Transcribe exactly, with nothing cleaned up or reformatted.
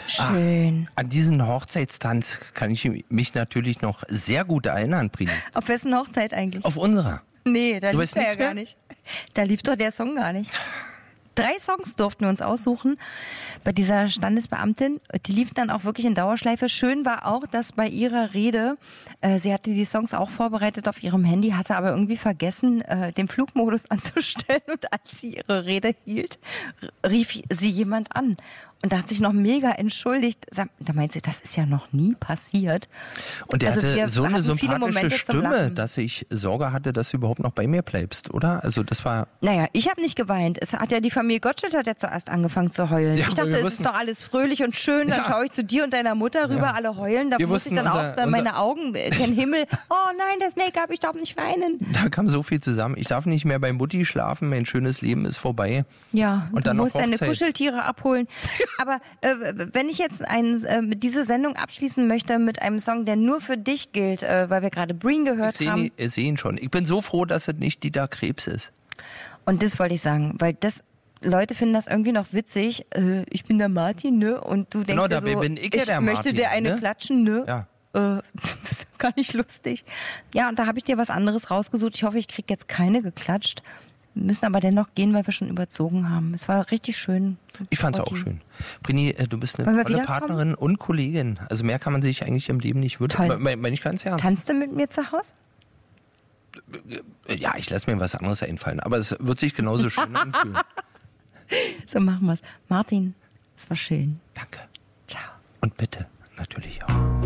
Schön. Ach, an diesen Hochzeitstanz kann ich mich natürlich noch sehr gut erinnern, Prini. Auf wessen Hochzeit eigentlich? Auf unserer. Nee, da Du lief weißt der ja nichts gar mehr? nicht. Da lief doch der Song gar nicht. Drei Songs durften wir uns aussuchen bei dieser Standesbeamtin. Die liefen dann auch wirklich in Dauerschleife. Schön war auch, dass bei ihrer Rede, äh, sie hatte die Songs auch vorbereitet auf ihrem Handy, hatte aber irgendwie vergessen, äh, den Flugmodus anzustellen. Und als sie ihre Rede hielt, r- rief sie jemand an. Und da hat sich noch mega entschuldigt. Sag- Da meint sie, das ist ja noch nie passiert. Und der Also hatte wir so eine hatten viele sympathische Momente zum Stimme, Lachen. dass ich Sorge hatte, dass du überhaupt noch bei mir bleibst, oder? Also das war... Naja, ich habe nicht geweint. Es hat ja die Familie Gottschalk hat ja zuerst angefangen zu heulen. Ja, ich dachte, wir es wussten- ist doch alles fröhlich und schön. Dann Ja. schaue ich zu dir und deiner Mutter rüber, Ja. alle heulen. Da Wir muss ich wussten, dann unser- auch dann unser- meine Augen äh, gen Himmel. Oh nein, das Make-up, ich darf nicht weinen. Da kam so viel zusammen. Ich darf nicht mehr bei Mutti schlafen, mein schönes Leben ist vorbei. Ja, Und du dann noch musst deine Hochzeit. Kuscheltiere abholen. Aber äh, wenn ich jetzt ein, äh, diese Sendung abschließen möchte mit einem Song, der nur für dich gilt, äh, weil wir gerade Breen Ich gehört sehe haben. ihn, ich seh ihn schon. Ich bin so froh, dass es nicht Dieter Krebs ist. Und das wollte ich sagen, weil das Leute finden das irgendwie noch witzig. Äh, ich bin der Martin, ne? Und du denkst Genau, dir dabei so, bin ich ja ich der möchte Martin, dir eine ne? klatschen, ne? Ja. Äh, das ist gar nicht lustig. Ja, und da habe ich dir was anderes rausgesucht. Ich hoffe, ich kriege jetzt keine geklatscht. Wir müssen aber dennoch gehen, weil wir schon überzogen haben. Es war richtig schön. Ich fand's auch Rotti. schön. Brini, äh, du bist eine Wollen wir tolle wiederkommen? Partnerin und Kollegin. Also mehr kann man sich eigentlich im Leben nicht wünschen. Toll. Me- Meine ich ganz ernst. Tanzt du mit mir zu Hause? Ja, ich lasse mir was anderes einfallen. Aber es wird sich genauso schön anfühlen. So machen wir's. Martin, es war schön. Danke. Ciao. Und bitte natürlich auch.